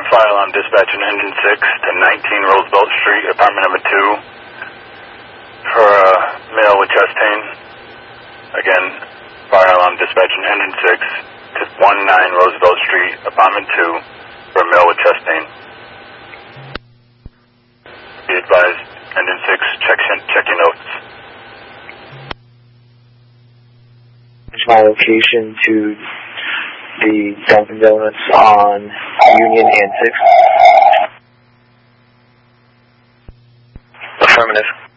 Fire alarm dispatch in engine 6 to 19 Roosevelt Street, apartment number 2, for a male with chest pain. Again, fire alarm dispatch in engine 6 to 19 Roosevelt Street, apartment 2, for a male with chest pain. Be advised, engine 6, check your notes. It's my location to the Dunkin' Donuts on Union and 6th. Affirmative.